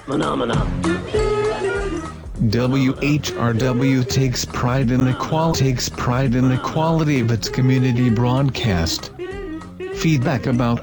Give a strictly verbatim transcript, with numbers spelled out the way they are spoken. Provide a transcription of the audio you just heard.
Phenomena. W H R W takes pride in the qual takes pride in the quality of its community broadcast. Feedback about